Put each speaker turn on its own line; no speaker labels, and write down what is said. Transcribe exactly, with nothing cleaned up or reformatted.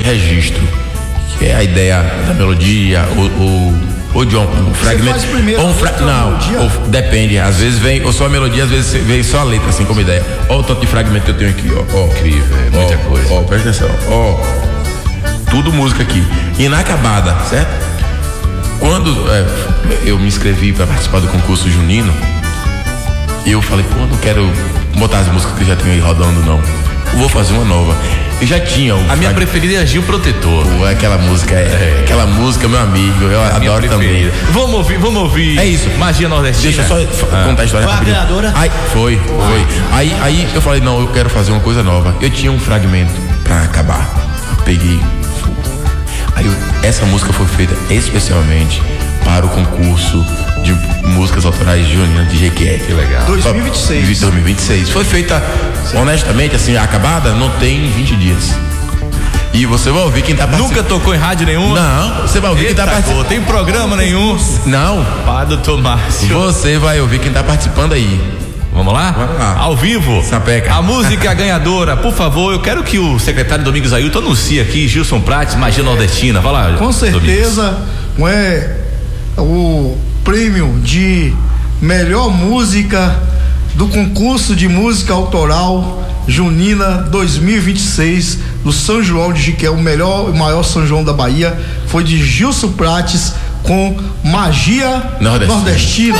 registro, que é a ideia da melodia, o, o, o John, o fragmento.
Você faz primeiro
ou um fra- não, ou, depende, às vezes vem ou só a melodia, às vezes vem só a letra, assim como ideia. Olha o tanto de fragmento que eu tenho aqui, ó. ó
Incrível, é muita
ó,
coisa.
Ó, presta atenção, ó. Tudo música aqui. Inacabada, certo? Quando é, eu me inscrevi para participar do concurso junino, eu falei, pô, não quero botar as músicas que já tenho aí rodando, não. Eu vou fazer uma nova. Eu já tinha o
A minha preferida é Gil Protetor.
Pô, aquela música, é, é. aquela música, meu amigo, eu
A minha
adoro também.
preferida. Vamos ouvir, vamos ouvir.
É isso.
Magia Nordestina.
Deixa eu só
Ah.
contar a história
Foi a
rapidinho.
criadora?
Aí, foi, foi. Aí, aí eu falei, não, eu quero fazer uma coisa nova. Eu tinha um fragmento pra acabar. Eu peguei. Aí eu, essa música foi feita especialmente para o concurso de músicas autorais juninas de Jequié.
Que legal.
dois mil e vinte e seis.
dois mil e vinte e seis. Foi feita, honestamente, assim, acabada, não tem vinte dias. E você vai ouvir quem tá participando.
Nunca tocou em rádio nenhuma?
Não, você vai ouvir
Eita,
quem tá participando.
pô, tem programa nenhum?
Não,
Pá, doutor Márcio.
você vai ouvir quem tá participando aí.
Vamos lá?
Vamos lá.
Ao vivo.
Sapeca.
A música ganhadora, por favor, eu quero que o secretário Domingos Ailton anuncie aqui, Gilson Prates, Magia Nordestina. Vai lá.
Com certeza, não é o prêmio de melhor música do concurso de música autoral junina dois mil e vinte e seis do São João de Jequié, o melhor e maior São João da Bahia, foi de Gilson Prates com Magia
Nordestina.
Nordestina.